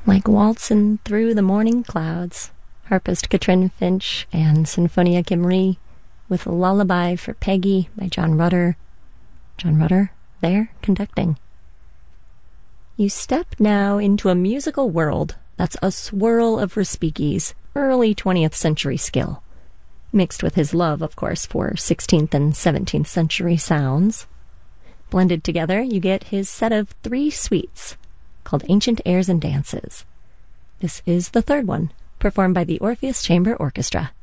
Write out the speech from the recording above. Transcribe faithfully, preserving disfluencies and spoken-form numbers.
Like Waltzin' Through the Morning Clouds, harpist Katrin Finch and Sinfonia Kimri, with Lullaby for Peggy by John Rutter. John Rutter, there, conducting. You step now into a musical world that's a swirl of Respighi's early twentieth century skill, mixed with his love, of course, for sixteenth and seventeenth century sounds. Blended together, you get his set of three suites, called Ancient Airs and Dances. This is the third one, performed by the Orpheus Chamber Orchestra.